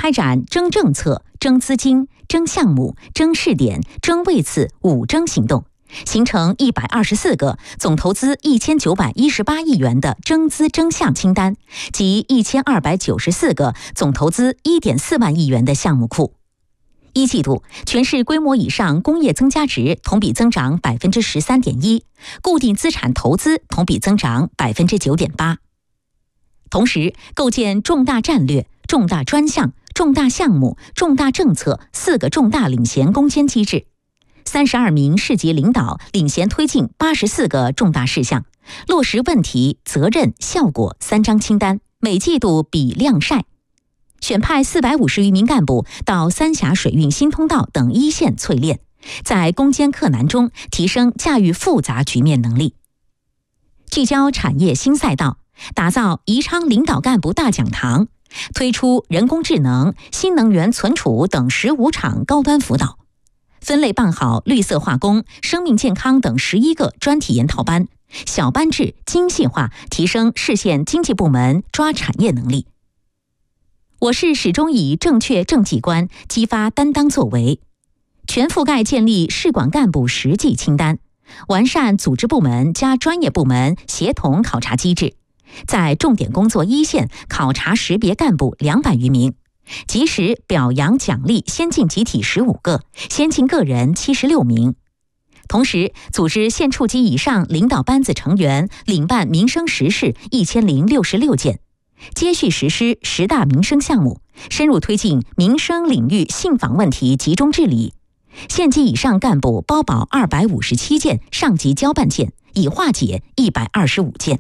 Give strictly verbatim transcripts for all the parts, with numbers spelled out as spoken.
开展征政策、征资金、征项目、征试点、征位次五征行动，形成一百二十四个总投资一千九百一十八亿元的征资征项清单及一千二百九十四个总投资一点四万亿元的项目库。一季度，全市规模以上工业增加值同比增长百分之十三点一，固定资产投资同比增长百分之九点八。同时，构建重大战略、重大专项、重大项目、重大政策四个重大领衔攻坚机制。三十二名市级领导领衔推进八十四个重大事项，落实问题、责任、效果三张清单，每季度比量晒。选派四百五十余名干部到三峡水运新通道等一线淬炼，在攻坚克难中提升驾驭复杂局面能力。聚焦产业新赛道，打造宜昌领导干部大讲堂，推出人工智能、新能源存储等十五场高端辅导，分类办好绿色化工、生命健康等十一个专题研讨班，小班制、精细化，提升市县经济部门抓产业能力。我市始终以正确政绩观激发担当作为，全覆盖建立市管干部实际清单，完善组织部门加专业部门协同考察机制，在重点工作一线考察识别干部两百余名，及时表扬奖励先进集体十五个，先进个人七十六名。同时，组织县处级以上领导班子成员领办民生实事一千零六十六件，接续实施十大民生项目，深入推进民生领域信访问题集中治理。县级以上干部包保二百五十七件上级交办件，已化解一百二十五件。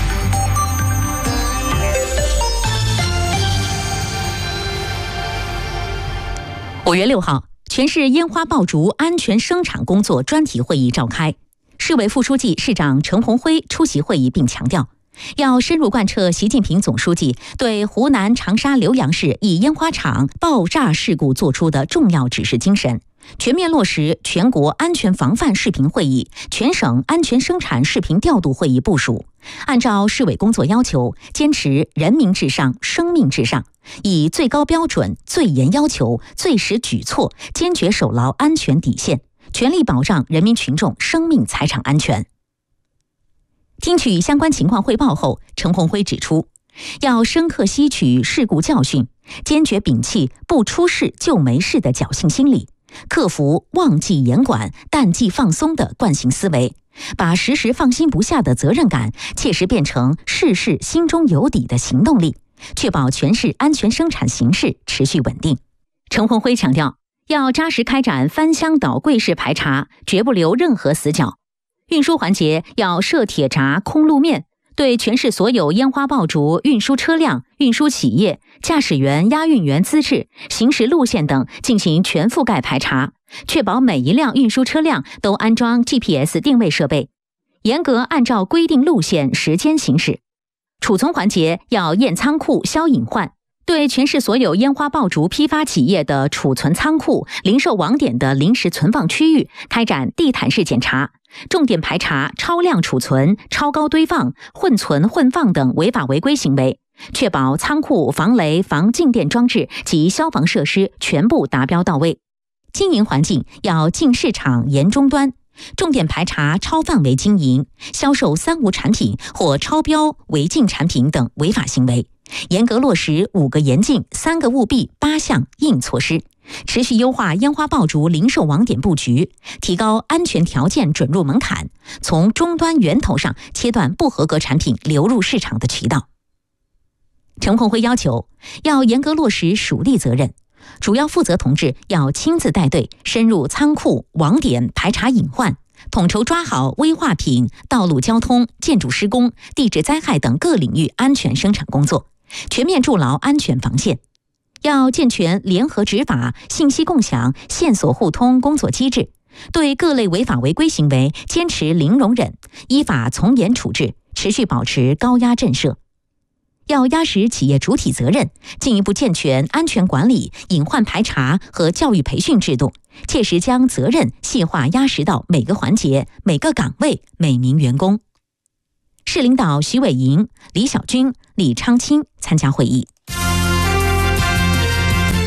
五月六号，全市烟花爆竹安全生产工作专题会议召开，市委副书记、市长陈鸿辉出席会议并强调，要深入贯彻习近平总书记对湖南长沙浏阳市一烟花厂爆炸事故作出的重要指示精神，全面落实全国安全防范视频会议、全省安全生产视频调度会议部署，按照市委工作要求，坚持人民至上、生命至上，以最高标准、最严要求、最实举措，坚决守牢安全底线，全力保障人民群众生命财产安全。听取相关情况汇报后，陈鸿辉指出，要深刻吸取事故教训，坚决摒弃不出事就没事的侥幸心理，克服忘记严管、淡季放松的惯性思维，把时时放心不下的责任感切实变成事事心中有底的行动力，确保全市安全生产形势持续稳定。陈鸿辉强调，要扎实开展翻箱倒柜式排查，绝不留任何死角。运输环节要设铁闸空路面，对全市所有烟花爆竹运输车辆、运输企业、驾驶员、押运员资质、行驶路线等进行全覆盖排查，确保每一辆运输车辆都安装 G P S 定位设备，严格按照规定路线时间行驶。储存环节要验仓库消隐患，对全市所有烟花爆竹批发企业的储存仓库、零售网点的临时存放区域开展地毯式检查，重点排查超量储存、超高堆放、混存混放等违法违规行为，确保仓库防雷、防静电装置及消防设施全部达标到位。经营环境要进市场严终端，重点排查超范围经营、销售三无产品或超标违禁产品等违法行为，严格落实五个严禁、三个务必、八项硬措施，持续优化烟花爆竹零售网点布局，提高安全条件准入门槛，从终端源头上切断不合格产品流入市场的渠道。陈鸿辉要求，要严格落实属地责任，主要负责同志要亲自带队深入仓库、网点排查隐患，统筹抓好危化品、道路交通、建筑施工、地质灾害等各领域安全生产工作，全面筑牢安全防线。要健全联合执法、信息共享、线索互通工作机制，对各类违法违规行为坚持零容忍，依法从严处置，持续保持高压震慑。要压实企业主体责任，进一步健全安全管理、隐患排查和教育培训制度，切实将责任细化压实到每个环节、每个岗位、每名员工。市领导徐伟莹、李小军、李昌清参加会议。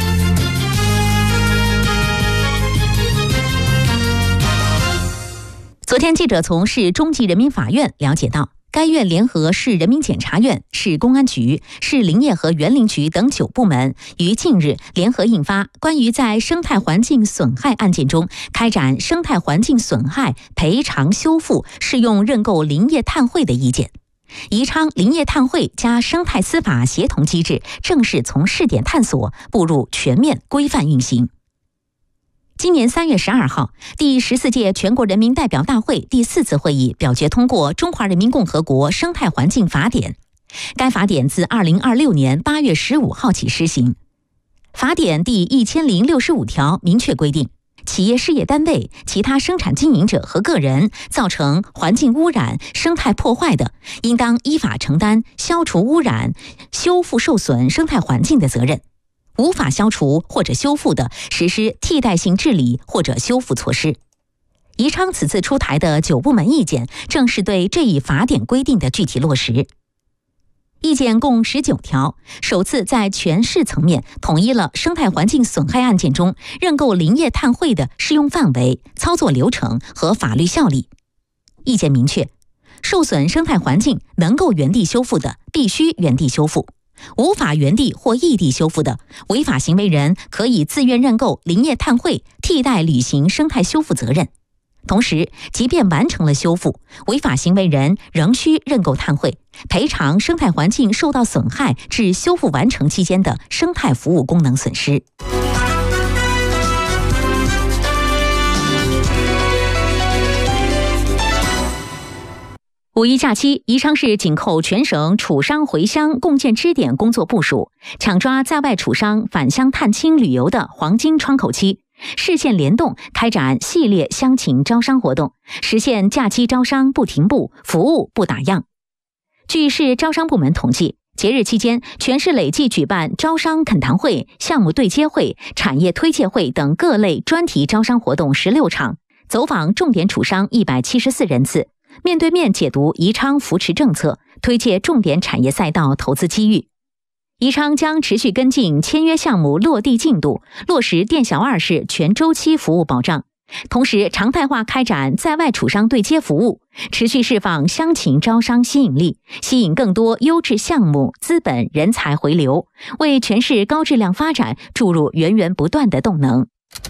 前，记者从市中级人民法院了解到，该院联合市人民检察院、市公安局、市林业和园林局等九部门，于近日联合印发关于在生态环境损害案件中开展生态环境损害赔偿修复适用认购林业碳汇的意见。宜昌林业碳汇加生态司法协同机制正式从试点探索步入全面规范运行。今年三月十二号，第十四届全国人民代表大会第四次会议表决通过《中华人民共和国生态环境法典》。该法典自二零二六年八月十五号起施行。法典第一千零六十五条明确规定，企业事业单位、其他生产经营者和个人造成环境污染、生态破坏的，应当依法承担消除污染、修复受损生态环境的责任。无法消除或者修复的，实施替代性治理或者修复措施。宜昌此次出台的九部门意见，正是对这一法典规定的具体落实。意见共十九条，首次在全市层面统一了生态环境损害案件中认购林业碳汇的适用范围、操作流程和法律效力。意见明确，受损生态环境能够原地修复的，必须原地修复。无法原地或异地修复的，违法行为人可以自愿认购林业碳汇，替代履行生态修复责任。同时，即便完成了修复，违法行为人仍需认购碳汇，赔偿生态环境受到损害至修复完成期间的生态服务功能损失。五一假期，宜昌市紧扣全省楚商回乡共建支点工作部署，抢抓在外楚商返乡探亲旅游的黄金窗口期，市县联动开展系列乡情招商活动，实现假期招商不停步，服务不打烊。据市招商部门统计，节日期间，全市累计举办招商恳谈会、项目对接会、产业推介会等各类专题招商活动十六场，走访重点楚商一百七十四人次。面对面解读宜昌扶持政策，推介重点产业赛道投资机遇。宜昌将持续跟进签约项目落地进度，落实店小二式全周期服务保障，同时常态化开展在外楚商对接服务，持续释放乡情招商吸引力，吸引更多优质项目、资本、人才回流，为全市高质量发展注入源源不断的动能。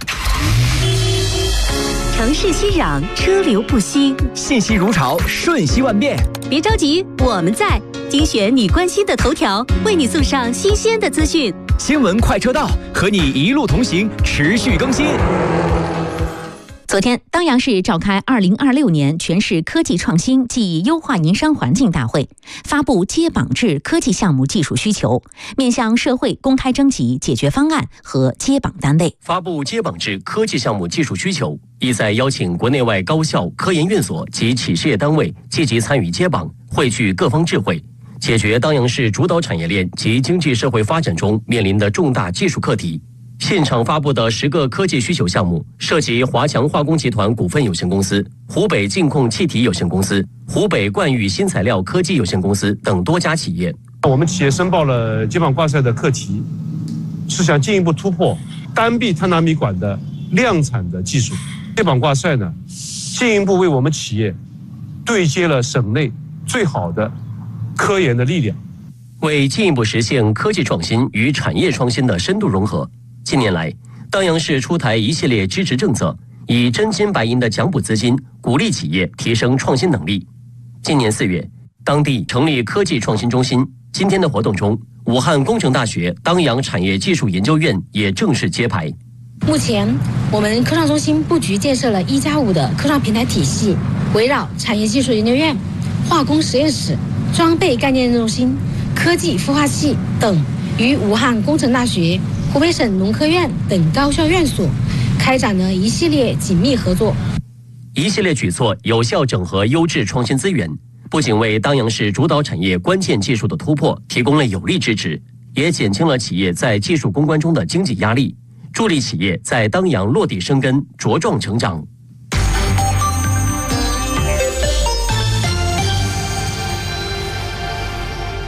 城市熙攘，车流不息， 信息如潮，瞬息万变。 别着急，我们在精选你关心的头条，为你送上新鲜的资讯。 新闻快车道，和你一路同行，持续更新。 昨天，当阳市召开二零二六年全市科技创新暨优化营商环境大会，发布接榜制科技项目技术需求，面向社会公开征集解决方案和接榜单位。 发布接榜制科技项目技术需求，意在邀请国内外高校、科研院所及企事业单位积极参与接榜，汇聚各方智慧，解决当阳市主导产业链及经济社会发展中面临的重大技术课题。现场发布的十个科技需求项目，涉及华强化工集团股份有限公司、湖北净控气体有限公司、湖北冠宇新材料科技有限公司等多家企业。 我们企业申报了接榜挂帅的课题，是想进一步突破单壁碳纳米管的量产的技术。接榜挂帅呢，进一步为我们企业对接了省内最好的科研的力量。 为进一步实现科技创新与产业创新的深度融合，近年来，当阳市出台一系列支持政策，以真金白银的奖补资金，鼓励企业提升创新能力。今年四月，当地成立科技创新中心。今天的活动中，武汉工程大学当阳产业技术研究院也正式揭牌。 目前，我们科创中心布局建设了一加五的科创平台体系，围绕产业技术研究院、化工实验室、装备概念中心、科技孵化器等，与武汉工程大学、湖北省农科院等高校院所开展了一系列紧密合作。 一系列举措有效整合优质创新资源，不仅为当阳市主导产业关键技术的突破提供了有力支持，也减轻了企业在技术攻关中的经济压力，助力企业在当阳落地生根、茁壮成长。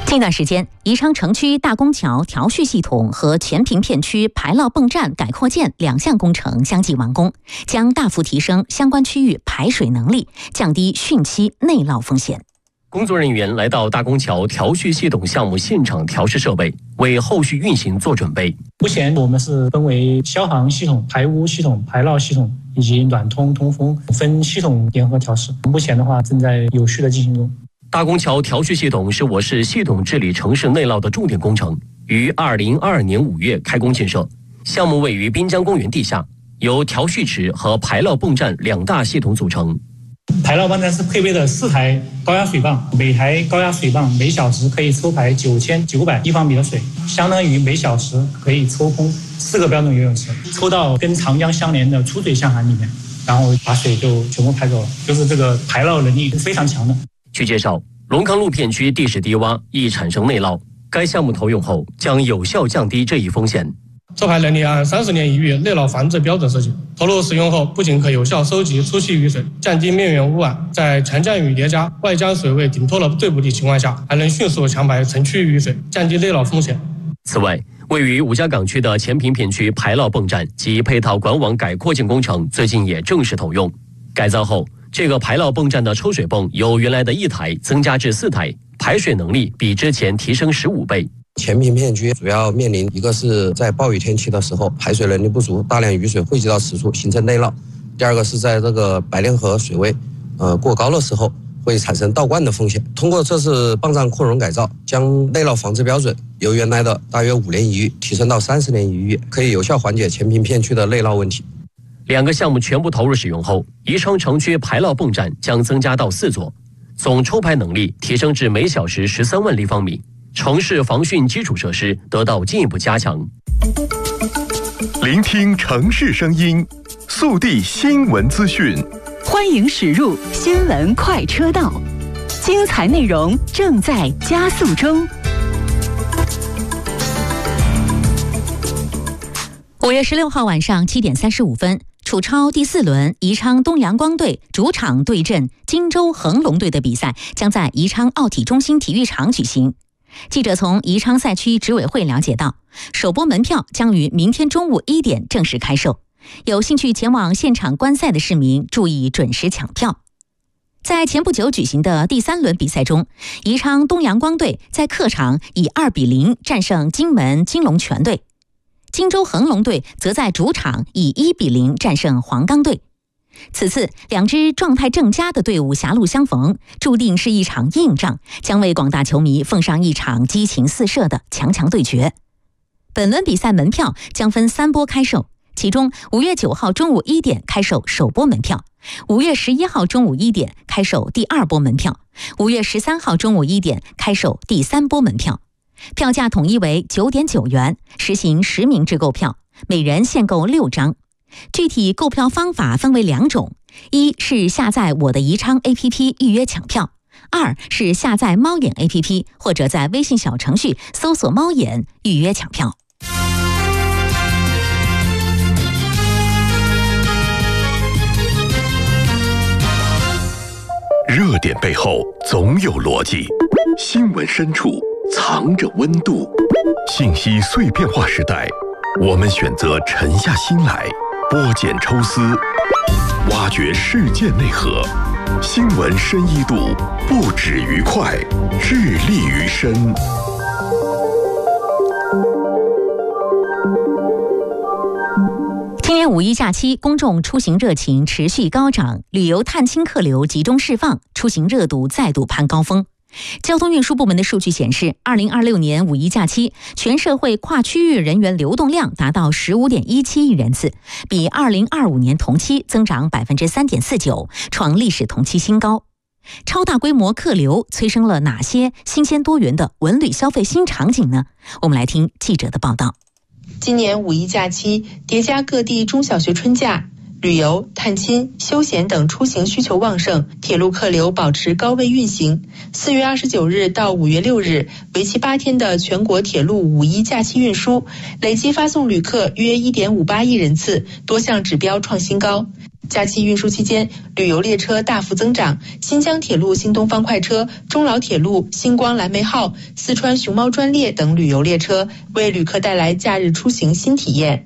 近段时间，宜昌城区大公桥调蓄系统和前坪片区排涝泵站改扩建两项工程相继完工，将大幅提升相关区域排水能力，降低汛期内涝风险。 工作人员来到大公桥调蓄系统项目现场调试设备，为后续运行做准备。 目前我们是分为消防系统、排污系统、排涝系统以及暖通通风分系统联合调试，目前的话正在有序的进行中。 大公桥调蓄系统是我市系统治理城市内涝的重点工程，于二零二二年五月开工建设。项目位于滨江公园地下，由调蓄池和排涝泵站两大系统组成。 排涝泵站是配备的四台高压水泵，每台高压水泵每小时可以抽排九千九百立方米的水，相当于每小时可以抽空四个标准游泳池，抽到跟长江相连的出水象涵里面，然后把水就全部排走了，就是这个排涝能力是非常强的。 据介绍，龙康路片区地势低洼，易产生内涝，该项目投用后将有效降低这一风险。 抽排能力按三十年一遇内涝防治标准设计，投入使用后不仅可有效收集出气雨水，降低面源污染，在强降雨叠加、外江水位顶托了对补地情况下，还能迅速强排城区雨水，降低内涝风险。 此外，位于五家港区的前坪片区排涝泵站及配套管网改扩建工程最近也正式投用。改造后，这个排涝泵站的抽水泵由原来的一台增加至四台，排水能力比之前提升十五倍。 前坪片区主要面临一个是在暴雨天气的时候排水能力不足，大量雨水汇集到此处形成内涝；第二个是在这个白莲河水位呃过高的时候会产生倒灌的风险。通过这次泵站扩容改造，将内涝防治标准由原来的大约五年一遇提升到三十年一遇，可以有效缓解前坪片区的内涝问题。 两个项目全部投入使用后，宜昌城区排涝泵站将增加到四座，总抽排能力提升至每小时十三万立方米，城市防汛基础设施得到进一步加强。 聆听城市声音，速递新闻资讯， 欢迎驶入新闻快车道，精彩内容正在加速中。 五月十六号晚上七点三十五分，楚超第四轮宜昌东阳光队主场对阵荆州恒隆队的比赛将在宜昌奥体中心体育场举行。记者从宜昌赛区执委会了解到，首播门票将于明天中午一点正式开售，有兴趣前往现场观赛的市民注意准时抢票。在前不久举行的第三轮比赛中，宜昌东阳光队在客场以二比零战胜荆门金龙泉队，荆州恒隆队则在主场以一比零战胜黄冈队。此次两支状态正佳的队伍狭路相逢，注定是一场硬仗，将为广大球迷奉上一场激情四射的强强对决。本轮比赛门票将分三波开售，其中五月九号中午一点开售首波门票，五月十一号中午一点开售第二波门票，五月十三号中午一点开售第三波门票。票价统一为九点九元，实行实名制购票，每人限购六张。具体购票方法分为两种，一是下载我的宜昌 A P P 预约抢票，二是下载猫眼 A P P 或者在微信小程序搜索猫眼预约抢票。 热点背后总有逻辑，新闻深处藏着温度。信息碎片化时代，我们选择沉下心来，剥茧抽丝，挖掘事件内核。新闻深一度，不止于快，致力于深。 今年五一假期，公众出行热情持续高涨，旅游探亲客流集中释放，出行热度再度攀高峰。交通运输部门的数据显示，二零二六年五一假期，全社会跨区域人员流动量达到十五点一七亿人次，比二零二五年同期增长百分之三点四九，创历史同期新高。超大规模客流催生了哪些新鲜多元的文旅消费新场景呢？我们来听记者的报道。 今年五一假期叠加各地中小学春假，旅游、探亲、休闲等出行需求旺盛，铁路客流保持高位运行。四月二十九日到五月六日，为期八天的全国铁路五一假期运输，累计发送旅客约一点五八亿人次，多项指标创新高。 假期运输期间，旅游列车大幅增长，新疆铁路新东方快车、中老铁路星光蓝莓号、四川熊猫专列等旅游列车为旅客带来假日出行新体验。